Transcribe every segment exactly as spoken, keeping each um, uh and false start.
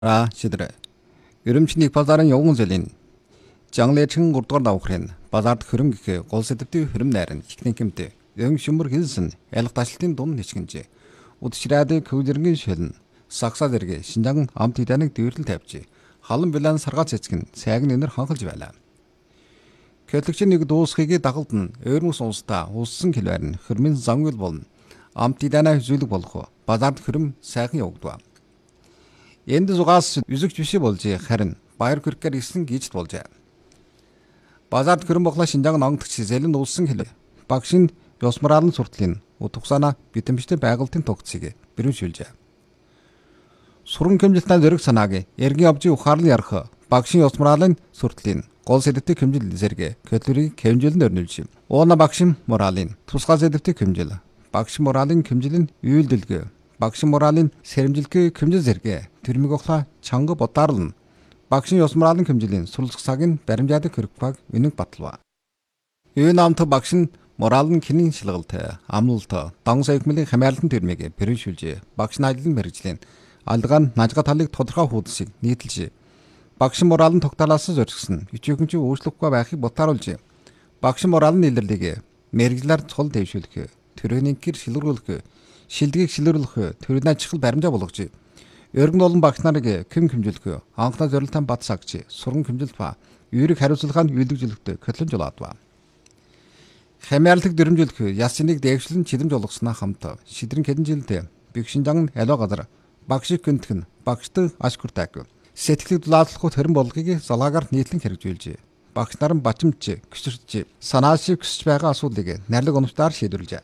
А шидрэ. Ерөмчний пазарын явган зөлийн Жанлэчин гурдугаар давхрын базард хөрөнгө гол сэдвтийн хөрөм найрын техникэмтэй өн шүмөр хэлсэн ялах ташлтын дунд нэчгэнжээ. Удшраад көвлөргийн шилэн сакса зэрэг Шинжаан амт иданыг дээрлэл тавьжээ. Халан билан саргаа цэцгэн сайг нэнэр ханхалж байлаа. Католикчин нэг дуусхийг дагалд нь ойрмос улстай улсын хэлбэр нь хөрмийн замгил болно. Амт иданаа хүзүүлэг болох базард хөрөм сайхан явагдав. Энд зугаас үзэгч биш болж харин баяр хүрхээр исэн гэж болжээ. Базард хөрөн боглоо Шинжаан онгодч зэлэн улсын хэл багшин ёсмраалын суртлын утгасана битэмжтэй байгальтын тогтцыг бэрэмшүүлжээ. Суран хэмжилтийн зэрэг санааг эргэн явж ухаарлан ярих багшин ёсмраалын суртлын гол сэдвтийн хэмжил зэрэг католикийн хэмжилэнд өрнүүлж. Ууна багшин моралын тусгай сэдвтийн хэмжил багш моралын хэмжилэн үйлдэлгээ багш моралын сэрэмжилгээ хэмжил зэрэг тэрмэг охла чанга бодарлан багшин ёсмраалын хэмжилийн суралцах цагийн баримжаадаг хэрэгпаг үнэг баталва. Юу намт багшин моралын кинийн шилгэлт амлалт дан саяхмын хамаарлалтын тэрмэг бэрэмшүүлжээ. Багш найдлын мэрэгжлийн алдагаан нажга талыг тодорхой хуудсыг нийтэлж багш моралын тогтоолоос зорчигсон ичээхэнч өөрчлөхгүй байхыг ботааруулж багш моралын илэрлэгийг мэрэгжлэр цол дэвшүүлэх төрөний гэр шилрүүлэх шилдгийг шилрүүлэх төрийн ачхал баримжаа болгож өргөн олон багш нарыг хэм хэмжүүлэх анхны зорилтын бат сагч сурган хэмжилт ба юурыг хариуцлагын үйлдвэрлэлтэй катлон жолоодва. Хамаарлаг дөрмжүүлэх ясыныг дэвшлэн чидэмж болгосноо хамт шидрэн хэдэн жилдээ Бэгшинжаан алуу газар багш гүнтхэн багштай ашгуртаг сэтгэлийг дулааллах төрөн болгогийг залаагаар нийтлэн хэрэгжүүлжээ. Багш нар нь бачимж гүсэрч санаа шиг хүсэж байгаа асуудлыг найрлаг онцлоор шийдвэрлэжээ.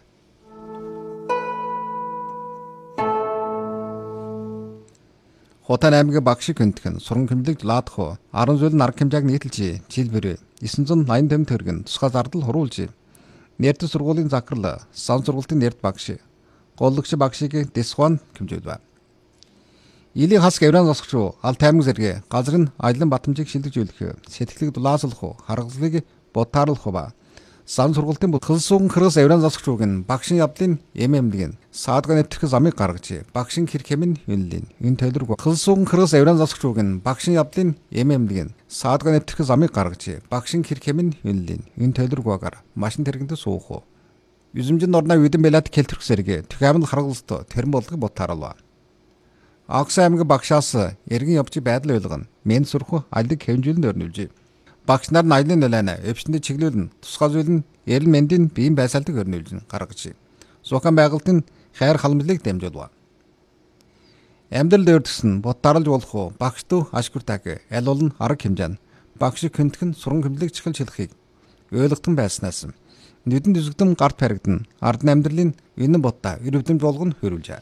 Хотан аймгийн багш гүнтхэн суран хэмжлэг дулаадах арван зүйлэн арга хэмжээг нийтэлж жилбэр девять восемьдесят төгрөгн тусгай зардал хуруулж нэрд сургуулийн захирал сан сургуулийн нэрд багш голлогч багшийг дэсгуун хэмжүүлв. Илийн хас гавран засагч алт аймаг зэрэг газар нь аялан батамжийг шилжүүлэх сэтгэлийг дулааслах харгалзлыг ботааруулах ба сан сургуулийн хөлсүүн хөрөс авран засагчуг нь багшин явдлын эмэмлэг нь саадга нэвтрэх замыг гаргаж багшин хэрхэмн үнэлэн энэ төлөрг хөлсүүн хөрөс авран засагчуг нь багшин явдлын эмэмлэг нь саадга нэвтрэх замыг гаргаж багшин хэрхэмн үнэлэн энэ төлөргөөр машин тэргэнд суух юзэмжин орноо үдэн белат келтэрх зэрэг түгээмэл харгалзт тэрэн болгыг ботааруулав. Акс аймгийн багшаас эргэн явж байдал ойлгоно мен сурах алиг хэмжүүлэнд өрнүүлжээ. Багш нар аялын нөлөөний өвчтөнд чиглүүлэн тусгай зүйл нь эрэл мэндийн биеийн байсаалтыг өрнүүлж гаргаж зухан байгальтын хайр халамжлалыг дамжуулв. Амьдрал дээрдсэн ботааралж болох багштай ашгуртаг аль бол арга хэмжээ нь багш хөнтгөн суран хэмжлэг чихэл шилхийг ойлгохтон байснаас нүдэн дүзэгдэн гарт паригдэн ардны амьдралын энэн ботта өрөвдөмж болгон хөрвүүлжээ.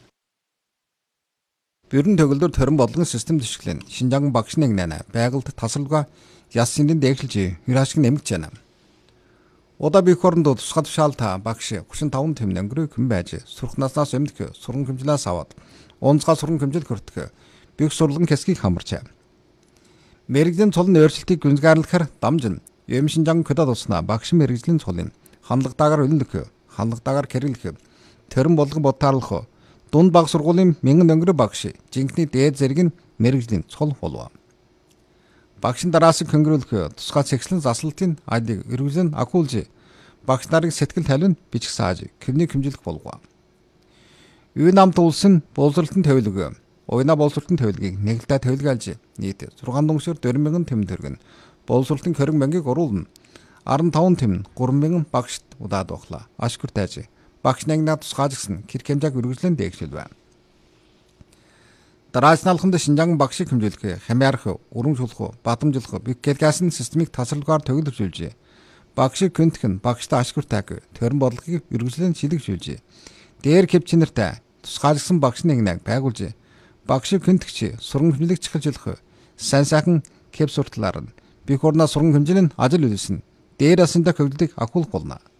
Бүрэн төгөлдөр төрөн бодлогын систем төшөглөн Шинжаан багш нэг нана байгальд тасралгаа ясны дэглэж хөрашиг нэмэгч байна. Удаа бих оронд тусгай тушаалта багш тридцать пять тэм өнгөрөө хэн байж сурхнаснаас өмнөх суран хэмжлээс аваад онцгой суран хэмжил хүртэх бих сурлан хэсгийг хамарчаа. Мэргэжлийн цолны өөрчлөлтийг гүнзгийрлэхээр дамжин юм Шинжаан хөдөө туснаа багш мэргэжлийн цолын хандлагатаагаар үлдэх хандлагатаагаар хэрэглэх төрөн болгон ботаарлах дунд баг сургуулийн мянган өнгөрөө багш жинхний дээд зэрэг нь мэргэжлийн цол болов. Багшин дараасыг хөнгөрүүлэх тусгай цэгцлэн заслалтын аялыг эргэлэн акуулж багш нарыг сэтгэл тавилан бичих сааж хэвнийг хэмжүүлэх болов. Юу намт улсын боловсролтын тавилга уйна боловсролтын тавилгыг нэгэлдэ тавилгаалж нийт шугам дүншөр дөрвөн мянган тэм төгрөг боловсролтын хориг мянгийг оруулна. арван таван тэм гурван мянган багшд удаад бохлоо. Ашгүр тайж багш нагнаа тусгаажсан хэрэг хэмжээг үргэлжлэн дээгшүүлвэ. Дараачлалханд Шинжаан багш хэмжүүлэх хамаарах урамжуулах бадамжуулах бикэлгасан системийг тасралгаар төгөлөвжүүлж багш гүнтхэн багштай ашгуртаг төрөн бодлогыг үргэлжлэн шилэгжүүлж дээр хэвчнэртэй тусгаажсан багш нагнааг байгуулж багш гүнтгч сургам хэмжлэг чихэлжүүлэх сайн сайхан кэп суртлаар нь бих орноо сургам хэмжлэн ажил үйлсэн дээр асандаа хөвлөдөг акул болно.